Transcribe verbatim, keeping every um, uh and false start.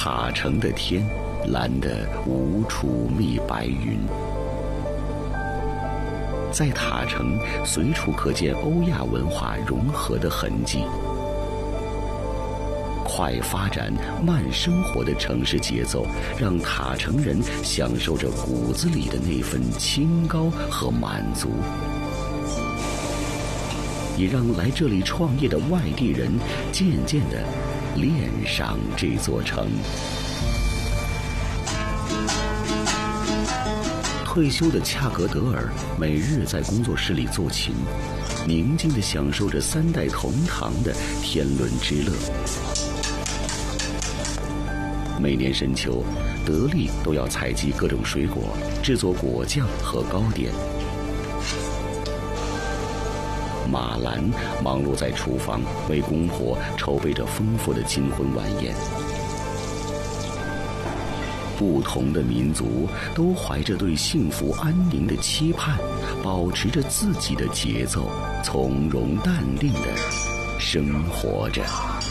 塔城的天蓝得无处觅白云，在塔城随处可见欧亚文化融合的痕迹。快发展、慢生活的城市节奏，让塔城人享受着骨子里的那份清高和满足，也让来这里创业的外地人渐渐地恋上这座城。退休的恰格德尔每日在工作室里做琴，宁静地享受着三代同堂的天伦之乐。每年深秋，德利都要采集各种水果，制作果酱和糕点。马兰忙碌在厨房，为公婆筹备着丰富的金婚晚宴。不同的民族都怀着对幸福安宁的期盼，保持着自己的节奏，从容淡定地生活着。